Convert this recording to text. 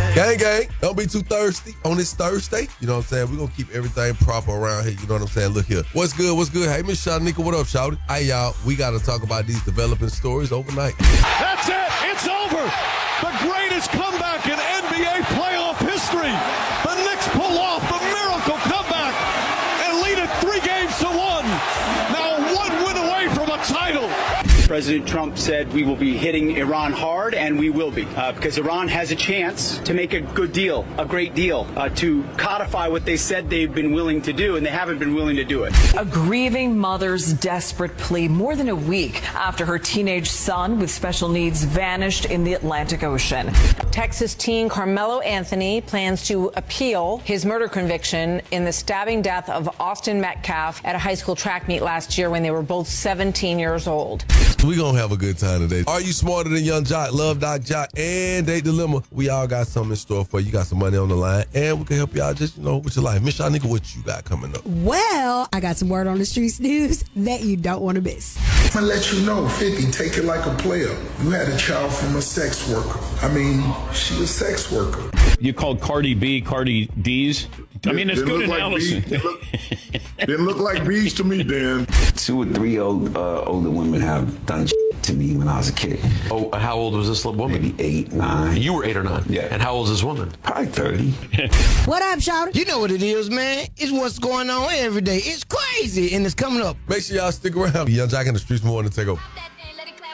Gang, gang, don't be too thirsty on this Thursday. You know what I'm saying? We're going to keep everything proper around here. You know what I'm saying? Look here. What's good? What's good? Hey, Miss Shawty, what up, Shawty? Hey, y'all, we got to talk about these developing stories overnight. That's it. It's over. The greatest comeback in NBA playoff history. The Knicks pull off the miracle comeback and lead it 3-1. Now 1 win away from a title. President Trump said we will be hitting Iran hard, and we will be, because Iran has a chance to make a good deal, a great deal, to codify what they said they've been willing to do, and they haven't been willing to do it. A grieving mother's desperate plea more than a week after her teenage son with special needs vanished in the Atlantic Ocean. Texas teen Carmelo Anthony plans to appeal his murder conviction in the stabbing death of Austin Metcalf at a high school track meet last year when they were both 17 years old. We gonna have a good time today. Are you smarter than Young Jock, Love Doc Jock, and Date Dilemma? We all got something in store for you. You got some money on the line, and we can help you out just, with your life. Miss Shawty, what you got coming up? Well, I got some word on the streets news that you don't want to miss. I'm gonna let you know, 50, take it like a player. You had a child from a sex worker. She was a sex worker. You called Cardi B Cardi D's? It's good analysis. Didn't look like bees to me, Dan. 2 or 3 older women have done to me when I was a kid. Oh, how old was this little woman? Maybe 8, 9. You were 8 or 9? Yeah. And how old is this woman? Probably 30. What up, Shawty? You know what it is, man. It's what's going on every day. It's crazy, and it's coming up. Make sure y'all stick around. Young Jock in the Streets more to take over.